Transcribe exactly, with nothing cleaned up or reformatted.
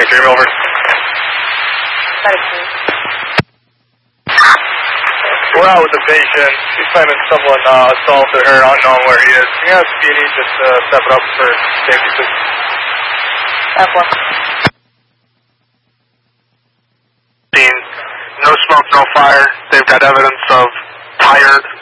Dream, over. We're out with the patient. He's claiming someone uh, assaulted her, unknown where he is. Can you have Speedy just uh, step it up for safety, please? F one. No smoke, no fire. They've got evidence of tire